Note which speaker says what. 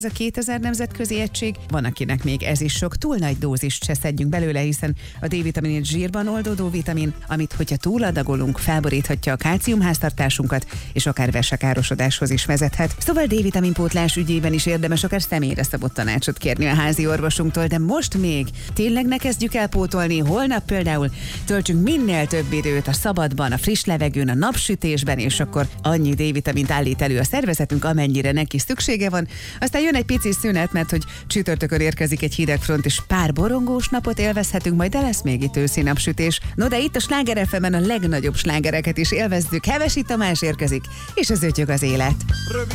Speaker 1: Ez a 2000 nemzetközi egység, van akinek még ez is sok, túl nagy dózist se szedjünk belőle, hiszen a D-vitamin egy zsírban oldódó vitamin, amit hogyha túladagolunk, felboríthatja a kálciumháztartásunkat, és akár vesekárosodáshoz is vezethet. Szóval D-vitamin pótlás ügyében is érdemes akár személyre szabott tanácsot kérni a házi orvosunktól, de most még tényleg ne kezdjük el pótolni, holnap például töltsünk minél több időt a szabadban, a friss levegőn, a napsütésben, és akkor annyi D-vitamint állít elő a szervezetünk, amennyire neki szüksége van. Aztán jön egy pici szünet, mert hogy csütörtökön érkezik egy hideg front, és pár borongós napot élvezhetünk, majd de lesz még itt őszi napsütés. No, de itt a Sláger FM-en a legnagyobb slágereket is élvezzük. Hevesi Tamás érkezik, és az ötyög az élet.